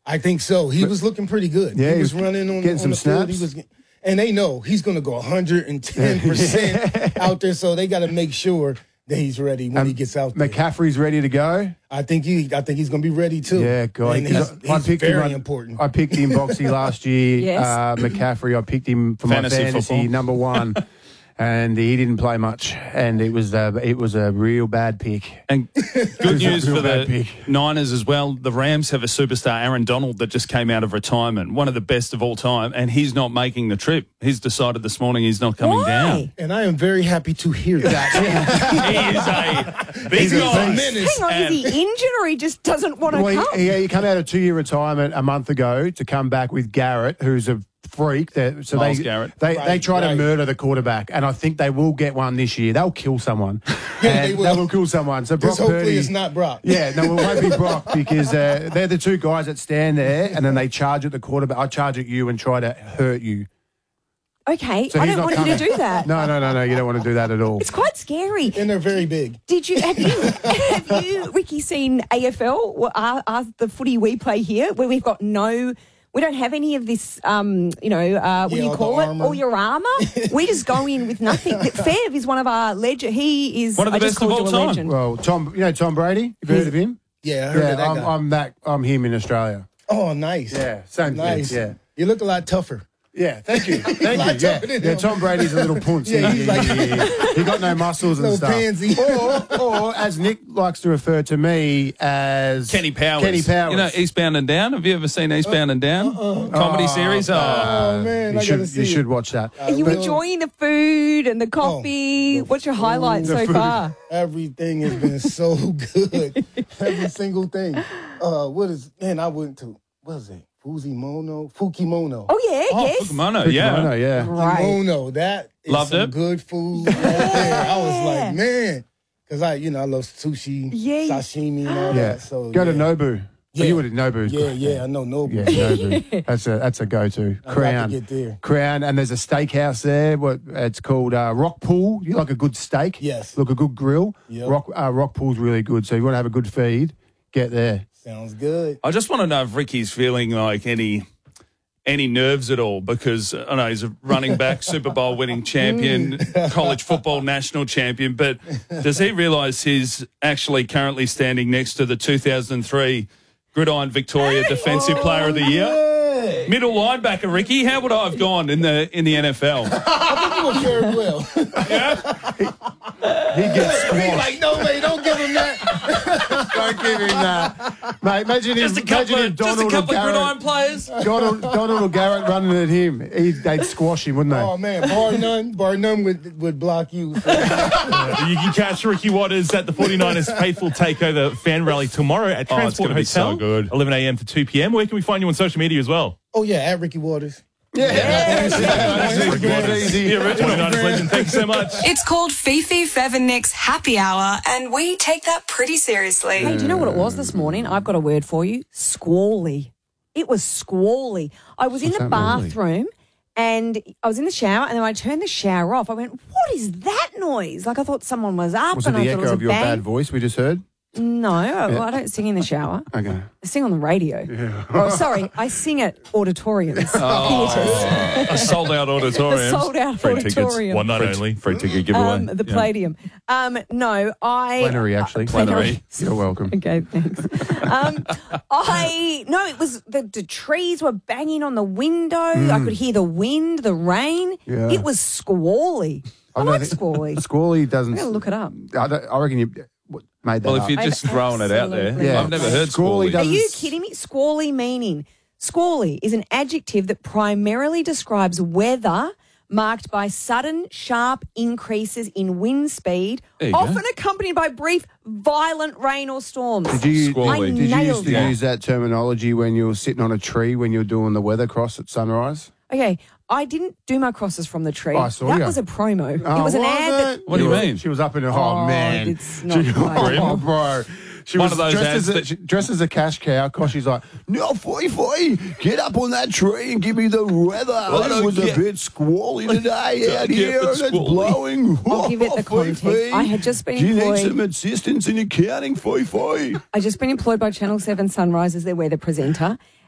I think so. He was looking pretty good. Yeah, he was running on getting some the field. snaps. And they know he's going to go 110% out there, so they got to make sure that he's ready when he gets out there. McCaffrey's ready to go. I think he's going to be ready too. Yeah, God. And he's very important. I picked him Boxy last year. Yes. McCaffrey, I picked him for Fantasy my fantasy football. number one. And he didn't play much, and it was a real bad pick. And good news real for bad the pick. Niners as well. The Rams have a superstar, Aaron Donald, that just came out of retirement, one of the best of all time, and he's not making the trip. He's decided this morning he's not coming down. And I am very happy to hear that. He is a big guy. menace. Hang on, is he injured or he just doesn't want to come? He came out of 2-year retirement a month ago to come back with Garrett, who's a freak. Miles Garrett. They try to murder the quarterback, and I think they will get one this year. They'll kill someone. Yeah, they will. Kill someone. So Brock Just hopefully Purdy, it's not Brock. Yeah, no, it won't be Brock because they're the two guys that stand there, and then they charge at the quarterback. I charge at you and try to hurt you. Okay, So I he's don't not want you to coming. do that. No, you don't want to do that at all. It's quite scary. And they're very big. Have you, Ricky, seen AFL? The footy we play here, where we've got we don't have any of this, what do you call it? armor. All your armour. We just go in with nothing. Fev is one of our legend. He is One of the I just best of called all you a time. legend. Well, Tom Brady. You've heard of him? Yeah, I heard of that guy. I'm him in Australia. Oh, nice. Yeah, same Nice. thing. Yeah. You look a lot tougher. Yeah, thank you. Lot Thank you. tougher than Yeah, him. Tom Brady's a little punce. Yeah, he's like- he got no muscles and No stuff. pansy. Or, as Nick likes to refer to me as Kenny Powers. Kenny Powers. You know, Eastbound and Down. Have you ever seen Eastbound and Down? Comedy series? Oh, man, I gotta see you should it. watch that. Are you enjoying the food and the coffee? What's your highlight so far? Everything has been so good. Every single thing. I went to, what is it? Fukimono. Oh, yeah, yes. Fukumono, yeah. Kimono, yeah. Right. Kimono, that is Loved some it. good food right there. I was like, man, because I love sushi, Yeah. sashimi, and all Yeah. that. So Go to yeah. Nobu. Yeah. You would have Nobu. Yeah, I know Nobu. Yeah, Nobu. That's a go-to. I'd Crown. like to get there. Crown, and there's a steakhouse there. It's called Rock Pool. You like a good steak? Yes. Look, a good grill. Yep. Rock Pool's really good. So if you want to have a good feed, get there. Sounds good. I just want to know if Ricky's feeling like any nerves at all, because I know he's a running back, Super Bowl winning champion, college football national champion, but does he realise he's actually currently standing next to the 2003 Gridiron Victoria Defensive Player of the Year? Middle linebacker, Ricky. How would I have gone in the NFL? You were very well. He gets He's squashed. like, no, mate, don't give him that. Don't give him that. Mate, imagine Just a couple of gridiron players. Donald or Garrett running at him. They'd squash him, wouldn't they? Oh, man, bar none would block you. So. You can catch Ricky Waters at the 49ers Faithful Takeover Fan Rally tomorrow at Oh, it's Transport gonna be so Hotel, good. 11 a.m. to 2 p.m. Where can we find you on social media as well? Oh, yeah, at Ricky Waters. Yeah. The original 49ers legend. Thank you so much. It's called Fifi, Fev and Nick's Happy Hour, and we take that pretty seriously. Hey, do you know what it was this morning? I've got a word for you. Squally. It was squally. I was in the bathroom and I was in the shower, and then I turned the shower off. I went, what is that noise? Like I thought someone was up. Was it and I the thought it echo was of a your bang. bad voice we just heard? No, I don't sing in the shower. Okay. I sing on the radio. Oh, sorry, I sing at auditoriums, theatres. A sold out auditorium. The sold out Free tickets. auditorium. One night only. Free ticket giveaway. The Palladium. No, Plenary, actually. Plenary. You're welcome. Okay, thanks. It was the trees were banging on the window. I could hear the wind, the rain. Yeah. It was squally. I like squally. Squally doesn't. I'm going to look it up. I reckon you made that Well, up. if you're just throwing it out there, Absolutely. Yeah. I've never heard Squally squally. does- Are you kidding me? Squally meaning. Squally is an adjective that primarily describes weather marked by sudden, sharp increases in wind speed, There you go. often accompanied by brief, violent rain or storms. Squally. Did you nailed used to that. use that terminology when you were sitting on a tree when you were doing the weather cross at sunrise? Okay, I didn't do my crosses from the tree. Oh, I saw that ya. was a promo. Oh, it was an was ad that... it? What do you mean? She was up in her, oh, man. it's not She- right. oh, bro. She One was of those dressed ads dressed as a cash cow. Cause she's like, no, Foy, get up on that tree and give me the weather. It was a bit squally today out here, and it's blowing. I'll give it the context. I had just been Do you need employed... some assistance in accounting, Foy? I just been employed by Channel 7 Sunrise as their weather presenter.